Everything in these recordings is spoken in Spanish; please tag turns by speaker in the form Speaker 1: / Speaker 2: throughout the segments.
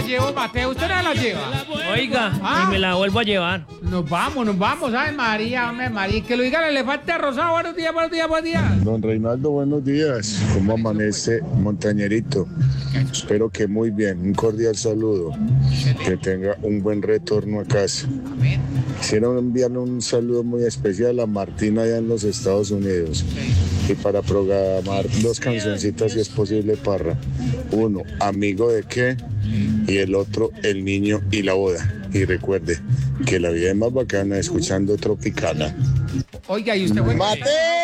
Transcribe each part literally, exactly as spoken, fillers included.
Speaker 1: llevo, Mateo. ¿Usted no la lleva?
Speaker 2: Oiga,
Speaker 1: ¿Ah?
Speaker 2: y me la vuelvo a llevar.
Speaker 1: Nos vamos, nos vamos. Ay, María, hombre, María. Que lo diga el elefante rosado. Buenos días, buenos días, buenos días.
Speaker 3: Don Reinaldo, buenos días. ¿Cómo amanece, montañerito? Espero que muy bien. Un cordial saludo. Que tenga un buen retorno a casa.
Speaker 1: Amén.
Speaker 3: Quisiera enviarle un saludo muy especial a Martina allá en los Estados Unidos. Y para programar dos cancioncitas, si es posible, Parra. Uno, Amigo de qué, y el otro, El niño y la boda. Y recuerde que la vida es más bacana escuchando Tropicana.
Speaker 1: Oiga, ¿y usted fue?
Speaker 3: ¡Mateo!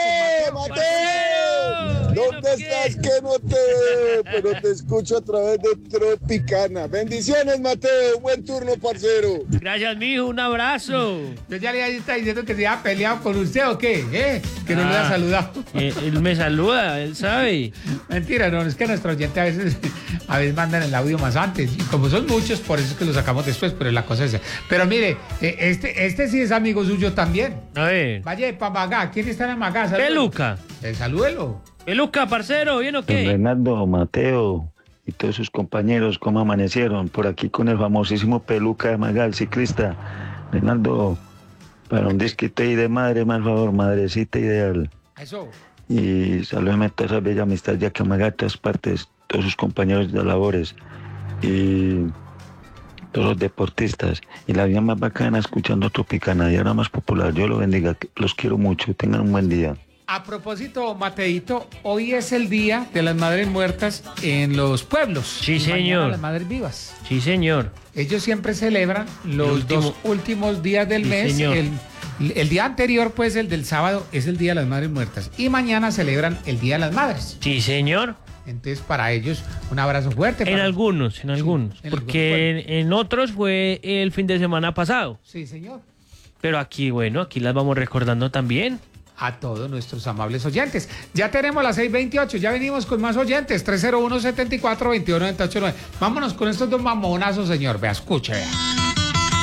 Speaker 3: ¡Mateo! ¿Dónde estás que no te veo? Pero te escucho a través de Tropicana. Bendiciones, Mateo. Buen turno, parcero.
Speaker 2: Gracias, mijo. Un abrazo.
Speaker 1: Yo ya le está diciendo que se había peleado con usted o qué, ¿eh? Que no
Speaker 2: Ah,
Speaker 1: le ha saludado.
Speaker 2: Eh, él me saluda, él sabe.
Speaker 1: Mentira, no, es que nuestro oyente a veces, a veces mandan el audio más antes. Y como son muchos, por eso es que lo sacamos después, pero la cosa es esa. Pero mire, eh, este, este sí es amigo suyo también.
Speaker 2: A ver.
Speaker 1: Vaya para Magá. ¿Quién está en Magá? Salúdelo.
Speaker 2: Peluca.
Speaker 1: Eh, salúdelo.
Speaker 2: Peluca, parcero, ¿bien o
Speaker 4: Don
Speaker 2: qué?
Speaker 4: Reinaldo, Mateo y todos sus compañeros, ¿cómo amanecieron? Por aquí con el famosísimo Peluca de Magal, ciclista. Reinaldo, para un disquito ahí de madre, mal favor, madrecita ideal.
Speaker 1: Eso.
Speaker 4: Y saludeme a toda esa bella amistad, ya que Magal, todas partes, todos sus compañeros de labores y todos los deportistas. Y la vida más bacana escuchando Tropicana, y ahora más popular. Yo lo bendiga, los quiero mucho, tengan un buen día.
Speaker 1: A propósito, Mateito, hoy es el día de las madres muertas en los pueblos.
Speaker 2: Sí,
Speaker 1: y mañana
Speaker 2: señor.
Speaker 1: las madres vivas.
Speaker 2: Sí, señor.
Speaker 1: Ellos siempre celebran los
Speaker 2: último-
Speaker 1: dos últimos días del
Speaker 2: Sí,
Speaker 1: mes.
Speaker 2: señor.
Speaker 1: El, el día anterior, pues, el del sábado, es el Día de las Madres Muertas. Y mañana celebran el Día de las Madres.
Speaker 2: Sí, señor.
Speaker 1: Entonces, para ellos, un abrazo fuerte.
Speaker 2: En
Speaker 1: para-
Speaker 2: algunos, en algunos.
Speaker 1: en
Speaker 2: Porque
Speaker 1: algunos,
Speaker 2: en, en otros fue el fin de semana pasado.
Speaker 1: Sí, señor.
Speaker 2: Pero aquí, bueno, aquí las vamos recordando también.
Speaker 1: A todos nuestros amables oyentes. Ya tenemos las seis veintiocho, ya venimos con más oyentes. tres cero uno, setenta y cuatro, veintiuno, noventa y ocho, nueve. Vámonos con estos dos mamonazos, señor. Vea, escuche, vea.